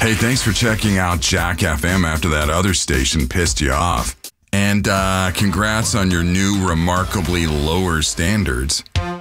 Hey, thanks for checking out Jack FM after that other station pissed you off. And congrats on your new remarkably lower standards.